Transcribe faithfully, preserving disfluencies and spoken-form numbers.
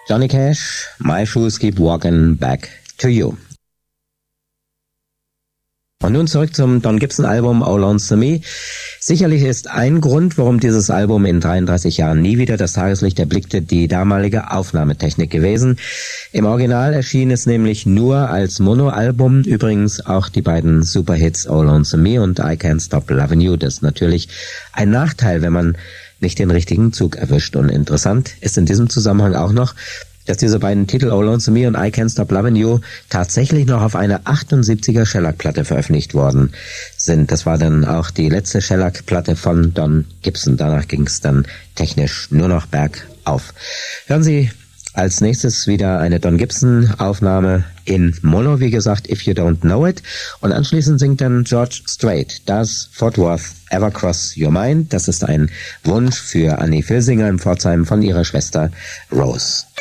Johnny Cash, My Shoes Keep Walking Back to You. Und nun zurück zum Don Gibson-Album Oh Lonesome Me. Sicherlich ist ein Grund, warum dieses Album in dreiunddreißig Jahren nie wieder das Tageslicht erblickte, die damalige Aufnahmetechnik gewesen. Im Original erschien es nämlich nur als Mono-Album. Übrigens auch die beiden Superhits Oh Lonesome Me und I Can't Stop Lovin' You. Das ist natürlich ein Nachteil, wenn man nicht den richtigen Zug erwischt. Und interessant ist in diesem Zusammenhang auch noch, dass diese beiden Titel Oh Lonesome Me und I Can't Stop Lovin' You tatsächlich noch auf einer achtundsiebziger Shellac-Platte veröffentlicht worden sind. Das war dann auch die letzte Shellac-Platte von Don Gibson. Danach ging es dann technisch nur noch bergauf. Hören Sie als nächstes wieder eine Don Gibson-Aufnahme in Mono, wie gesagt, If You Don't Know It. Und anschließend singt dann George Strait, Does Fort Worth Ever Cross Your Mind? Das ist ein Wunsch für Annie Filsinger in Pforzheim von ihrer Schwester Rose.